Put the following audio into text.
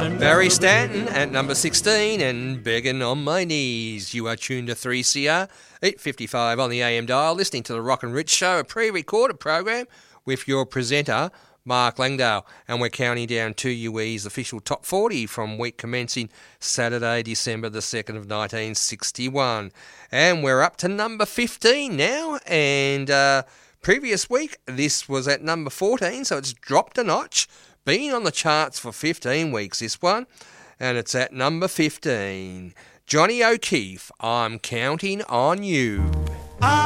Barry Stanton at number 16 and Begging on My Knees. You are tuned to 3CR, 8:55 on the AM dial, listening to the Rock and Rich Show, a pre-recorded program with your presenter, Mark Langdale. And we're counting down to UE's official top 40 from week commencing Saturday, December the 2nd of 1961. And we're up to number 15 now, and previous week this was at number 14, so it's dropped a notch. Been on the charts for 15 weeks, this one, and it's at number 15. Johnny O'Keefe, I'm Counting on You.